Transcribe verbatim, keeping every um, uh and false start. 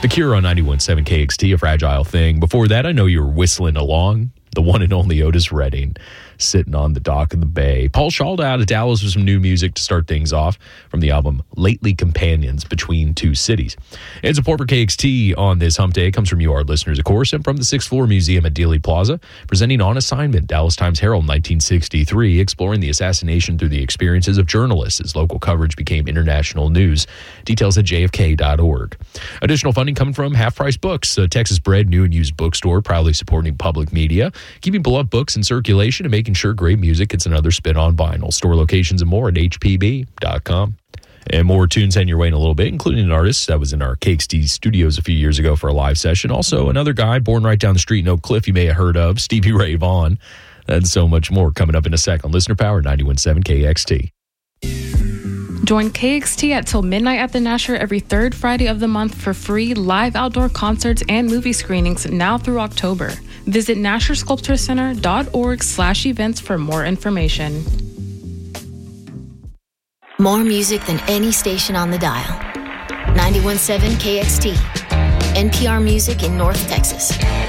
The Cure on ninety-one point seven K X T, A Fragile Thing. Before that, I know you were whistling along. The one and only Otis Redding, sitting on the dock of the bay. Paul Shalda out of Dallas with some new music to start things off from the album Lately Companions Between Two Cities. And support for K X T on this hump day comes from you, our listeners, of course, and from the sixth Floor Museum at Dealey Plaza, presenting On Assignment, Dallas Times-Herald, nineteen sixty-three, exploring the assassination through the experiences of journalists as local coverage became international news. Details at j f k dot org. Additional funding coming from Half Price Books, a Texas-bred new and used bookstore proudly supporting public media, keeping beloved books in circulation and making sure great music gets another spin on vinyl. Store locations and more at h p b dot com. And more tunes heading your way in a little bit, including an artist that was in our K X T studios a few years ago for a live session. Also, another guy born right down the street in Oak Cliff you may have heard of, Stevie Ray Vaughan. And so much more coming up in a second. Listener Power, ninety-one point seven K X T. Join K X T at Till Midnight at the Nasher every third Friday of the month for free live outdoor concerts and movie screenings now through October. Visit nasher sculpture center dot org slash events for more information. More music than any station on the dial. ninety-one point seven K X T. N P R Music in North Texas.